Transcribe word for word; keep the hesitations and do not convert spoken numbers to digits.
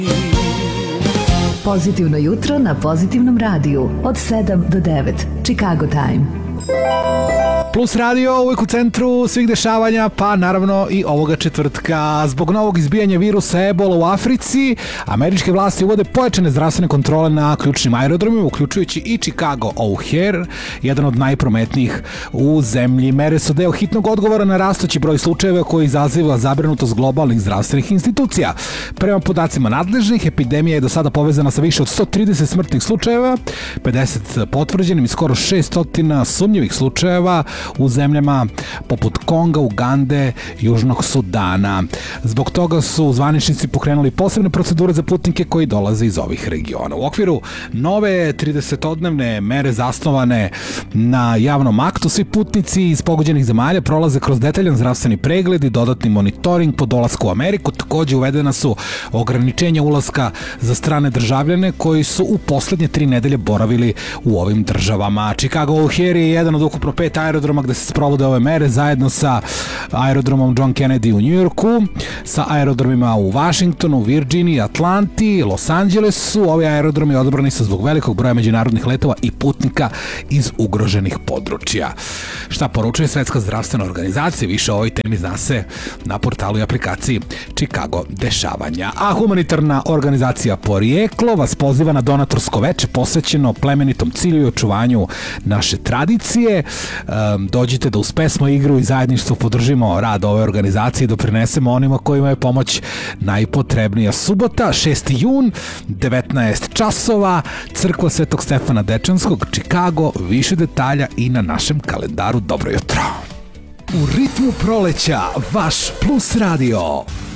Pozitivno jutro na Pozitivnom radiju od sedam do devet. Chicago Time. Plus radio uvijek u centru svih dešavanja, pa naravno i ovoga četvrtka. Zbog novog izbijanja virusa Ebola u Africi, američke vlasti uvode pojačane zdravstvene kontrole na ključnim aerodromima, uključujući i Chicago O'Hare, jedan od najprometnijih u zemlji. Mere su deo hitnog odgovora na rastući broj slučajeva koji izaziva zabrinutost globalnih zdravstvenih institucija. Prema podacima nadležnih, epidemija je do sada povezana sa više od sto trideset smrtnih slučajeva, pedeset potvrđenim i skoro šesto sumnjivih slučajeva u zemljama poput Konga, Ugande, Južnog Sudana. Zbog toga su zvaničnici pokrenuli posebne procedure za putnike koji dolaze iz ovih regiona. U okviru nove tridesetodnevne mere zasnovane na javnom aktu, svi putnici iz pogođenih zemalja prolaze kroz detaljan zdravstveni pregled i dodatni monitoring po dolasku u Ameriku. Takođe uvedena su ograničenja ulaska za strane državljane koji su u poslednje tri nedelje boravili u ovim državama. Chicago O'Hare je jedan od ukupno pet aerodroma gde se sprovode ove mere zajedno sa aerodromom John Kennedy u Njujorku, sa aerodromima u Washingtonu, Virginiji, Atlanti, Los Angelesu. Ovi aerodromi odabrani su zbog velikog broja međunarodnih letova i putnika iz ugroženih područja. Šta poručuje Svetska zdravstvena organizacija? Više o ovoj temi zna se na portalu i aplikaciji Chicago dešavanja. A humanitarna organizacija Porijeklo vas poziva na donatorsko veče posvećeno plemenitom cilju i očuvanju naše tradicije. Dođite da uz pesmo, igru i zajedništvo podržimo rad ove organizacije i doprinesemo onima kojima je pomoć najpotrebnija. Subota, šesti jun, devetnaest časova, Crkva Svetog Stefana Dečanskog, Chicago. Više detalja i na našem kalendaru. Dobro jutro. U ritmu proleća, vaš Plus radio.